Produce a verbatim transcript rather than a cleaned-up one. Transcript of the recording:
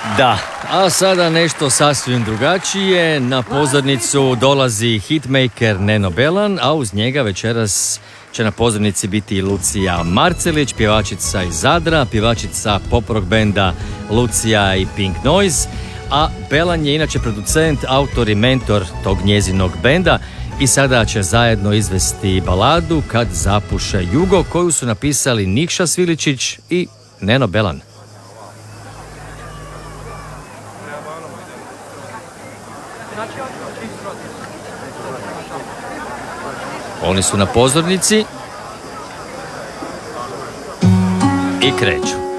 Da, a sada nešto sasvim drugačije. Na pozornicu dolazi hitmaker Neno Belan, a uz njega večeras će na pozornici biti i Lucija Marcelić, pjevačica iz Zadra, pjevačica pop rock benda Lucija i Pink Noise, a Belan je inače producent, autor i mentor tog njezinog benda i sada će zajedno izvesti baladu Kad zapuše jugo, koju su napisali Nikša Sviličić i Neno Belan. Oni su na pozornici i kreću.